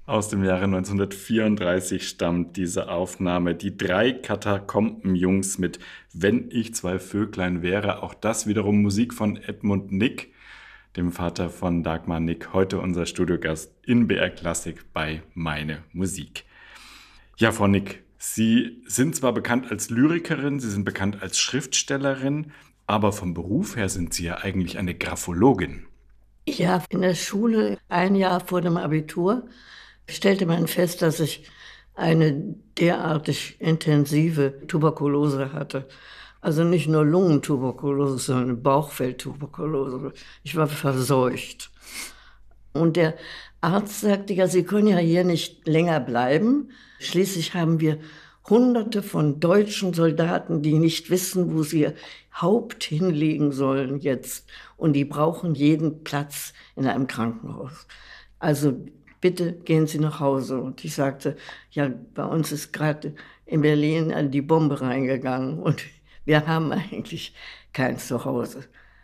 Aus dem Jahre 1934 stammt diese Aufnahme. Die drei Katakombenjungs mit Wenn ich zwei Vöglein wäre. Auch das wiederum Musik von Edmund Nick, dem Vater von Dagmar Nick. Heute unser Studiogast in BR Klassik bei Meine Musik. Ja, Frau Nick, Sie sind zwar bekannt als Lyrikerin, Sie sind bekannt als Schriftstellerin, aber vom Beruf her sind Sie ja eigentlich eine Graphologin. Ja, in der Schule, ein Jahr vor dem Abitur, stellte man fest, dass ich eine derartig intensive Tuberkulose hatte. Also nicht nur Lungentuberkulose, sondern Bauchfeldtuberkulose. Ich war verseucht. Und der Arzt sagte, ja, Sie können ja hier nicht länger bleiben. Schließlich haben wir Hunderte von deutschen Soldaten, die nicht wissen, wo sie ihr Haupt hinlegen sollen jetzt. Und die brauchen jeden Platz in einem Krankenhaus. Also bitte gehen Sie nach Hause. Und ich sagte, ja, bei uns ist gerade in Berlin die Bombe reingegangen und wir haben eigentlich kein Zuhause.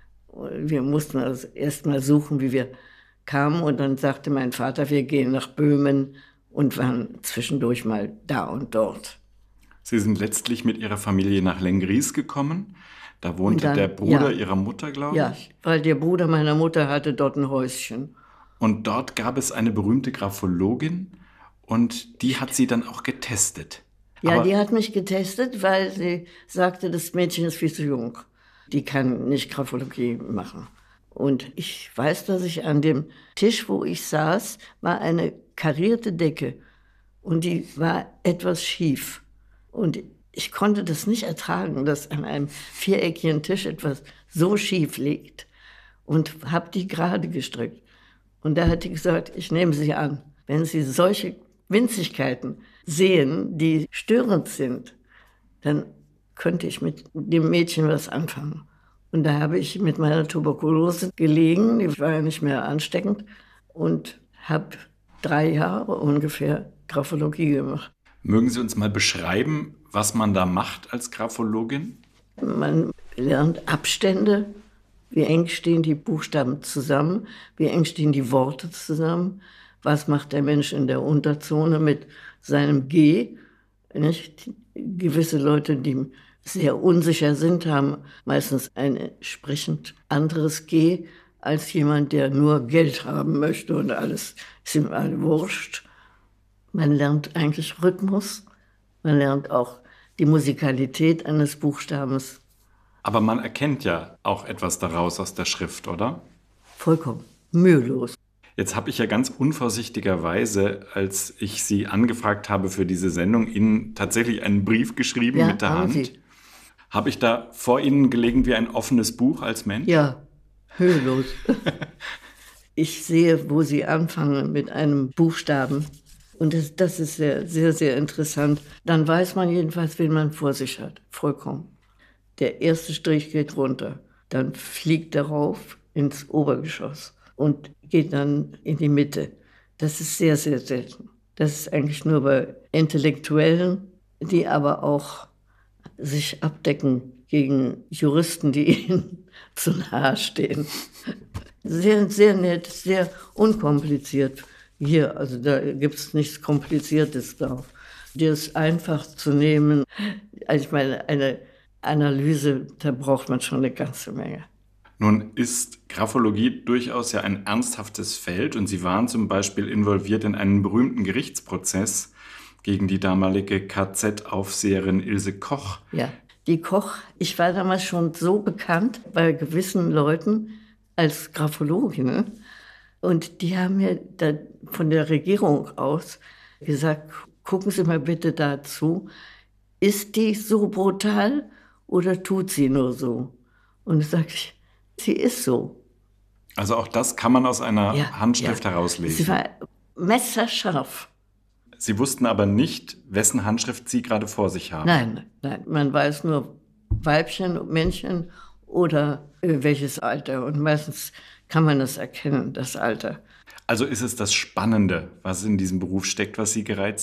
Wir mussten also erst mal suchen, wie wir kamen. Und dann sagte mein Vater, wir gehen nach Böhmen und waren zwischendurch mal da und dort. Sie sind letztlich mit Ihrer Familie nach Lenggries gekommen. Da wohnte dann, der Bruder Ihrer Mutter, glaube ich. Ja, weil der Bruder meiner Mutter hatte dort ein Häuschen. Und dort gab es eine berühmte Graphologin und die hat Sie dann auch getestet. Ja, die hat mich getestet, weil sie sagte, das Mädchen ist viel zu jung. Die kann nicht Graphologie machen. Und ich weiß, dass ich an dem Tisch, wo ich saß, war eine karierte Decke. Und die war etwas schief. Und ich konnte das nicht ertragen, dass an einem viereckigen Tisch etwas so schief liegt. Und habe die gerade gestrickt. Und da hat die gesagt, ich nehme Sie an. Wenn Sie solche Winzigkeiten sehen, die störend sind, dann könnte ich mit dem Mädchen was anfangen. Und da habe ich mit meiner Tuberkulose gelegen, die war ja nicht mehr ansteckend, und habe 3 Jahre ungefähr Graphologie gemacht. Mögen Sie uns mal beschreiben, was man da macht als Graphologin? Man lernt Abstände, wie eng stehen die Buchstaben zusammen, wie eng stehen die Worte zusammen, was macht der Mensch in der Unterzone mit seinem G. Nicht? Gewisse Leute, die sehr unsicher sind, haben meistens ein entsprechend anderes G als jemand, der nur Geld haben möchte und alles ist ihm alle wurscht. Man lernt eigentlich Rhythmus, man lernt auch die Musikalität eines Buchstabens. Aber man erkennt ja auch etwas daraus aus der Schrift, oder? Vollkommen mühelos. Jetzt habe ich ja ganz unvorsichtigerweise, als ich Sie angefragt habe für diese Sendung, Ihnen tatsächlich einen Brief geschrieben mit der Hand. Habe ich da vor Ihnen gelegen wie ein offenes Buch als Mensch? Ja, mühelos. Ich sehe, wo Sie anfangen mit einem Buchstaben. Und das ist sehr, sehr, sehr interessant. Dann weiß man jedenfalls, wen man vor sich hat. Vollkommen. Der erste Strich geht runter. Dann fliegt er rauf ins Obergeschoss und geht dann in die Mitte. Das ist sehr, sehr selten. Das ist eigentlich nur bei Intellektuellen, die aber auch sich abdecken gegen Juristen, die ihnen zu nahe stehen. Sehr, sehr nett, sehr unkompliziert. Hier, also da gibt es nichts Kompliziertes drauf. Die ist einfach zu nehmen. Also ich meine, eine Analyse, da braucht man schon eine ganze Menge. Nun ist Graphologie durchaus ja ein ernsthaftes Feld und Sie waren zum Beispiel involviert in einen berühmten Gerichtsprozess gegen die damalige KZ-Aufseherin Ilse Koch. Ja, die Koch, ich war damals schon so bekannt bei gewissen Leuten als Graphologin. Und die haben mir dann von der Regierung aus gesagt, gucken Sie mal bitte dazu, ist die so brutal oder tut sie nur so? Und da sage ich, sie ist so. Also auch das kann man aus einer Handschrift herauslesen. Sie war messerscharf. Sie wussten aber nicht, wessen Handschrift Sie gerade vor sich haben. Nein, man weiß nur Weibchen, Männchen oder welches Alter. Und meistens kann man das erkennen, das Alter. Also ist es das Spannende, was in diesem Beruf steckt, was Sie gereizt